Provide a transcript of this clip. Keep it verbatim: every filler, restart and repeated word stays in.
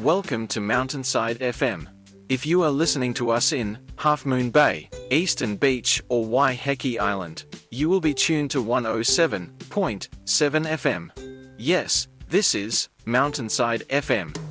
Welcome to Mountainside F M. If you are listening to us in Half Moon Bay, Eastern Beach, or Waiheke Island, you will be tuned to one oh seven point seven F M. Yes, this is Mountainside F M.